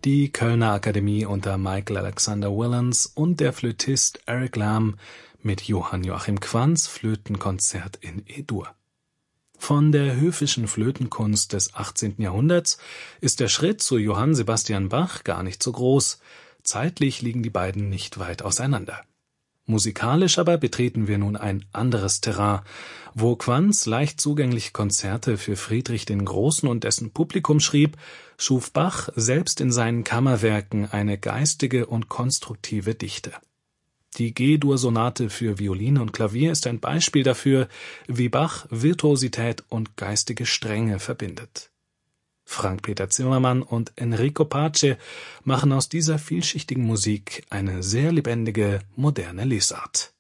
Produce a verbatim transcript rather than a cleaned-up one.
die Kölner Akademie unter Michael Alexander Willens und der Flötist Eric Lam mit Johann Joachim Quantz Flötenkonzert in E-Dur. Von der höfischen Flötenkunst des achtzehnten Jahrhunderts ist der Schritt zu Johann Sebastian Bach gar nicht so groß. Zeitlich liegen die beiden nicht weit auseinander. Musikalisch aber betreten wir nun ein anderes Terrain. Wo Quantz leicht zugänglich Konzerte für Friedrich den Großen und dessen Publikum schrieb, schuf Bach selbst in seinen Kammerwerken eine geistige und konstruktive Dichte. Die G-Dur-Sonate für Violine und Klavier ist ein Beispiel dafür, wie Bach Virtuosität und geistige Strenge verbindet. Frank-Peter Zimmermann und Enrico Pace machen aus dieser vielschichtigen Musik eine sehr lebendige, moderne Lesart.